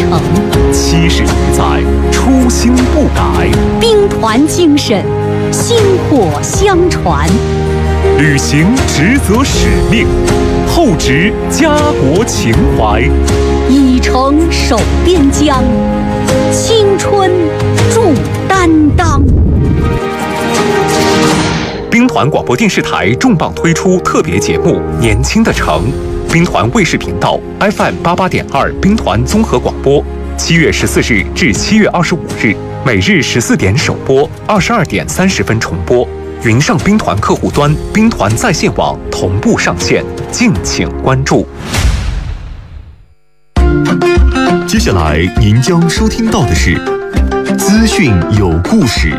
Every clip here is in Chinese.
程 ，70余载，初心不改， 兵团精神薪火相传， 履行职责使命，厚植家国情怀， 以诚守边疆，青春铸担当。 兵团广播电视台重磅推出特别节目《年轻的城》，兵团卫视频道 FM88.2兵团综合广播，7月14日至7月25日，每日14点首播，22点30分重播。云上兵团客户端、兵团在线网同步上线，敬请关注。 接下来您将收听到的是资讯有故事。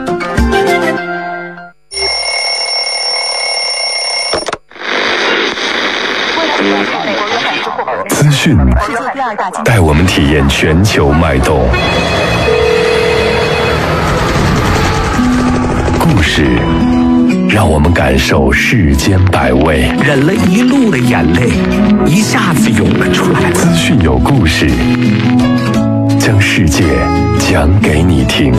资讯带我们体验全球脉动，故事让我们感受世间百味， 忍了一路的眼泪一下子涌了出来。 资讯有故事，将世界讲给你听。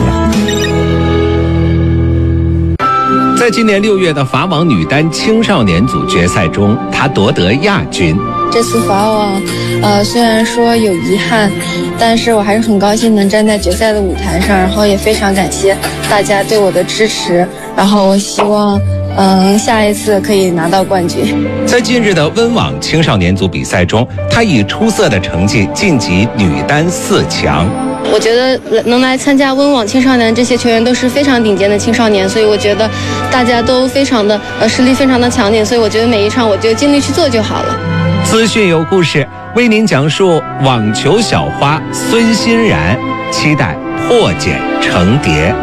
在今年6月的法网女单青少年组决赛中，她夺得亚军。 这次法网，虽然说有遗憾，但是我还是很高兴能站在决赛的舞台上，然后也非常感谢大家对我的支持，然后我希望下一次可以拿到冠军。 在近日的温网青少年组比赛中，她以出色的成绩晋级女单4强。 我觉得能来参加温网青少年这些球员都是非常顶尖的青少年，所以我觉得大家都非常的实力非常的强劲，所以我觉得每一场我就尽力去做就好了。 资讯有故事，为您讲述网球小花孙欣然，期待破茧成蝶。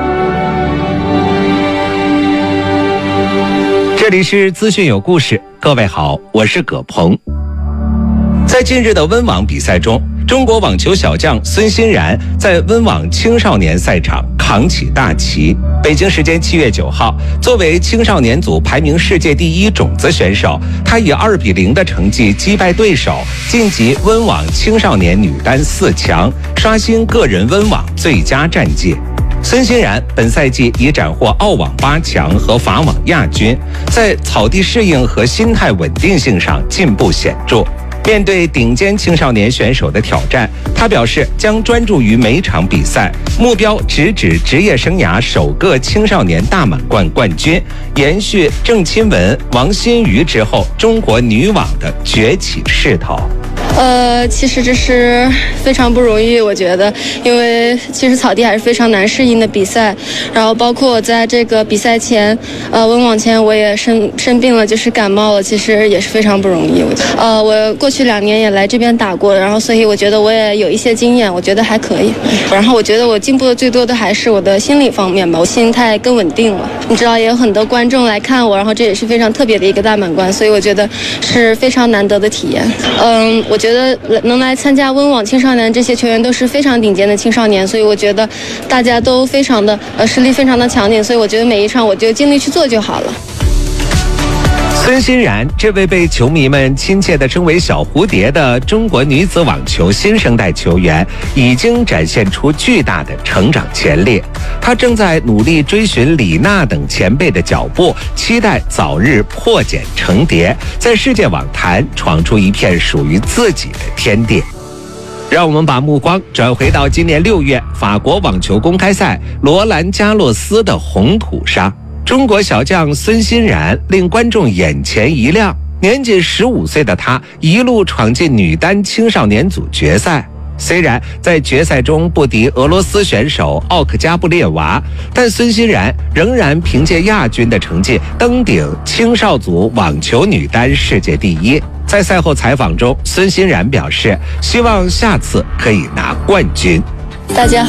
这里是资讯有故事，各位好，我是葛鹏。在近日的温网比赛中，中国网球小将孙欣然在温网青少年赛场扛起大旗。北京时间7月9号，作为青少年组排名世界第1种子选手，他以2-0的成绩击败对手，晋级温网青少年女单4强，刷新个人温网最佳战绩。孙欣然本赛季已斩获澳网8强和法网亚军，在草地适应和心态稳定性上进步显著。面对顶尖青少年选手的挑战，他表示将专注于每场比赛，目标直指职业生涯首个青少年大满贯冠军，延续郑钦文、王欣瑜之后中国女网的崛起势头。 其实这是非常不容易，我觉得，因为其实草地还是非常难适应的比赛，然后包括我在这个比赛前，温网前我也生病了，就是感冒了，其实也是非常不容易。我过去2年也来这边打过，然后所以我觉得我也有一些经验，我觉得还可以。然后我觉得我进步的最多的还是我的心理方面吧，我心态更稳定了。你知道也有很多观众来看我，然后这也是非常特别的一个大满贯，所以我觉得是非常难得的体验。我觉得能来参加温网青少年这些球员都是非常顶尖的青少年，所以我觉得大家都非常的实力非常的强劲，所以我觉得每一场我就尽力去做就好了。 孙欣然，这位被球迷们亲切地称为小蝴蝶的中国女子网球新生代球员，已经展现出巨大的成长潜力。她正在努力追寻李娜等前辈的脚步，期待早日破茧成蝶，在世界网坛闯出一片属于自己的天地。让我们把目光转回到今年6月法国网球公开赛罗兰加洛斯的红土上。中国小将孙欣然令观众眼前一亮，年仅15岁的他一路闯进女单青少年组决赛。虽然在决赛中不敌俄罗斯选手奥克加布列娃，但孙欣然仍然凭借亚军的成绩登顶青少组网球女单世界第1。在赛后采访中，孙欣然表示希望下次可以拿冠军。 大家好。